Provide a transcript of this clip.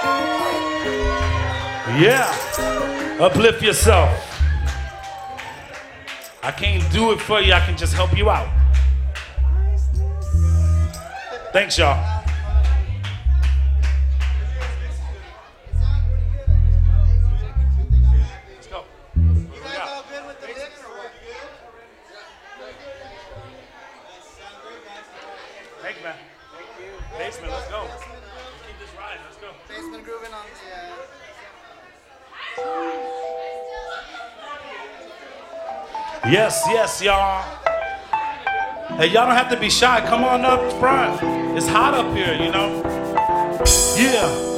Yeah, uplift yourself. I can't do it for you, I can just help you out. Thanks, y'all. Let's go. You guys all good with the mix or what? Thank you, man. Basement, let's go. Let's keep this riding, let's go. Basement grooving on the... Yes, yes, y'all. Hey, y'all don't have to be shy. Come on up front. It's hot up here, you know? Yeah.